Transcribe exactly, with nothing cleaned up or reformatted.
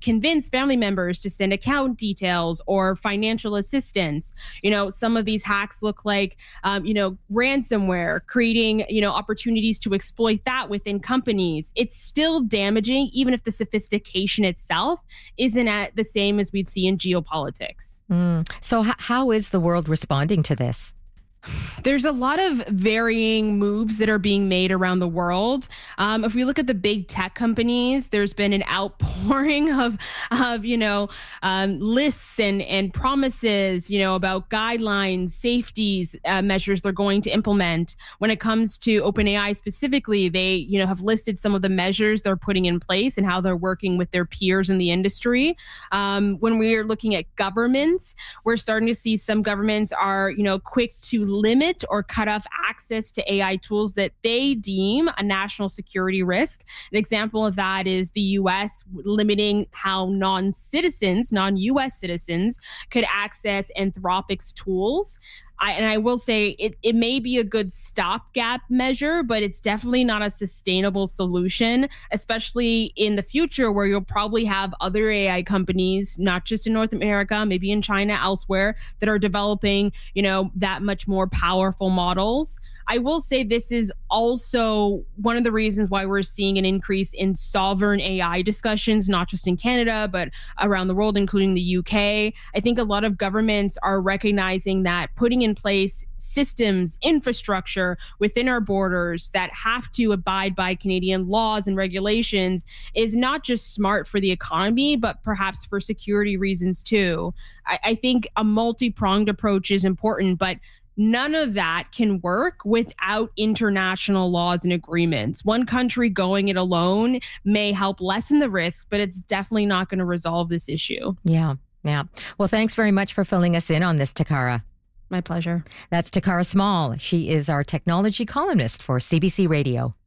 convince family members to send account details or financial assistance. You know, some of these hacks look like, um, you know, ransomware, creating, you know, opportunities to exploit that within companies. It's still damaging, even if the sophistication itself isn't at the same as we'd see in geopolitics. Mm. So h- how is the world responding to this? There's a lot of varying moves that are being made around the world. Um, if we look at the big tech companies, there's been an outpouring of, of you know, um, lists and, and promises, you know, about guidelines, safeties, uh, measures they're going to implement. When it comes to OpenAI specifically, they, you know, have listed some of the measures they're putting in place and how they're working with their peers in the industry. Um, when we are looking at governments, we're starting to see some governments are, you know, quick to limit or cut off access to A I tools that they deem a national security risk. An example of that is the U S limiting how non-citizens, non-U S citizens could access Anthropic's tools. I, and I will say it, it may be a good stopgap measure, but it's definitely not a sustainable solution, especially in the future where you'll probably have other A I companies, not just in North America, maybe in China, elsewhere, that are developing, you know, that much more powerful models. I will say this is also one of the reasons why we're seeing an increase in sovereign A I discussions, not just in Canada, but around the world, including the U K. I think a lot of governments are recognizing that putting in place systems, infrastructure within our borders that have to abide by Canadian laws and regulations is not just smart for the economy, but perhaps for security reasons too. I, I think a multi-pronged approach is important, but none of that can work without international laws and agreements. One country going it alone may help lessen the risk, but it's definitely not going to resolve this issue. Yeah, yeah. Well, thanks very much for filling us in on this, Takara. My pleasure. That's Takara Small. She is our technology columnist for C B C Radio.